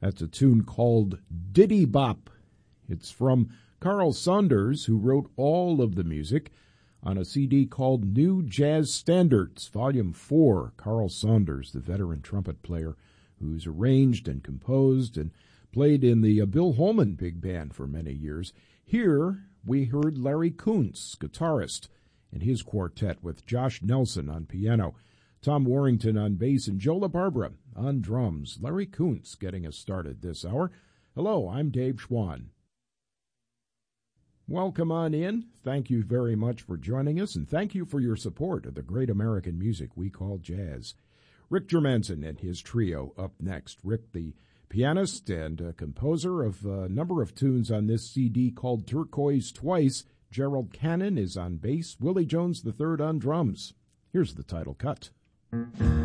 That's a tune called Diddy Bop. It's from Carl Saunders, who wrote all of the music on a CD called New Jazz Standards, Volume 4. Carl Saunders, the veteran trumpet player who's arranged and composed and played in the Bill Holman Big Band for many years. Here we heard Larry Kuntz, guitarist, and his quartet with Josh Nelson on piano, Tom Warrington on bass, and Joe LaBarbera on drums. Larry Kuntz getting us started this hour. Hello, I'm Dave Schwann. Welcome on in. Thank you very much for joining us, and thank you for your support of the great American music we call jazz. Rick Germanson and his trio up next. Rick, the pianist and composer of a number of tunes on this CD called Turquoise Twice. Gerald Cannon is on bass, Willie Jones III on drums. Here's the title cut.